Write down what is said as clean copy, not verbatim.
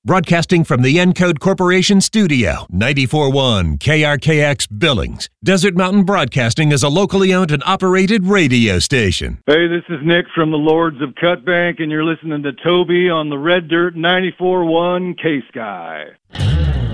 Broadcasting from the Encode Corporation studio, 94.1 KRKX Billings. Desert Mountain Broadcasting is a locally owned and operated radio station. Hey, this is Nick from the Lords of Cutbank, and you're listening to Toby on the Red Dirt 94.1 K-Sky.